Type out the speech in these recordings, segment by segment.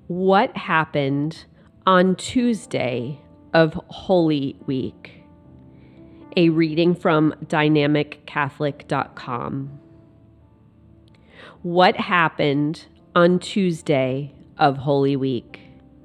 What happened on Tuesday of Holy Week? A reading from dynamiccatholic.com. What happened on Tuesday of Holy Week?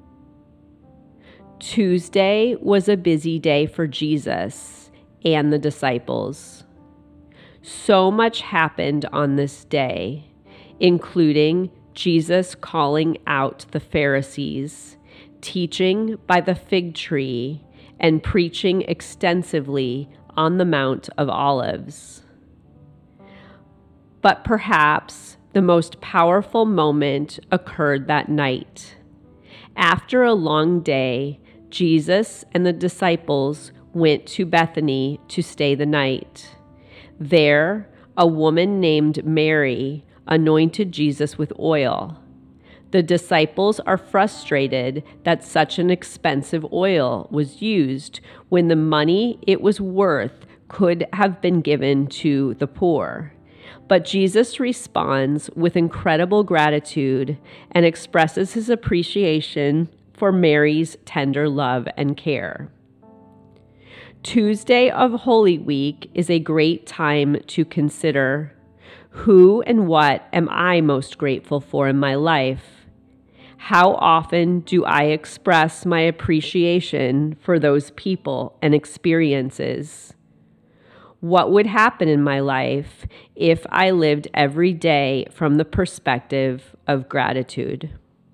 Tuesday was a busy day for Jesus and the disciples. So much happened on this day, including Jesus calling out the Pharisees, teaching by the fig tree, and preaching extensively on the Mount of Olives. But perhaps the most powerful moment occurred that night. After a long day, Jesus and the disciples went to Bethany to stay the night. There, a woman named Mary anointed Jesus with oil. The disciples are frustrated that such an expensive oil was used when the money it was worth could have been given to the poor. But Jesus responds with incredible gratitude and expresses his appreciation for Mary's tender love and care. Tuesday of Holy Week is a great time to consider, who and what am I most grateful for in my life? How often do I express my appreciation for those people and experiences? What would happen in my life if I lived every day from the perspective of gratitude?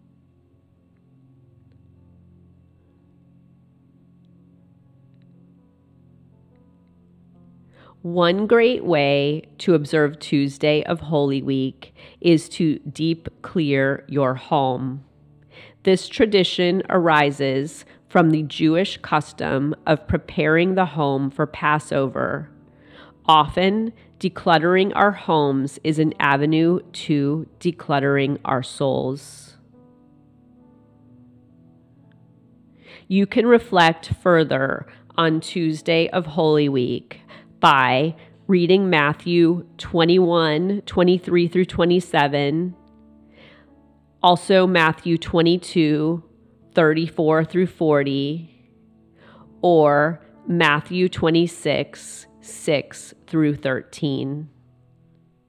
One great way to observe Tuesday of Holy Week is to deep clear your home. This tradition arises from the Jewish custom of preparing the home for Passover. Often, decluttering our homes is an avenue to decluttering our souls. You can reflect further on Tuesday of Holy Week by reading Matthew 21:23 through 27, also Matthew 22:34 through 40, or Matthew 26:6 through 13.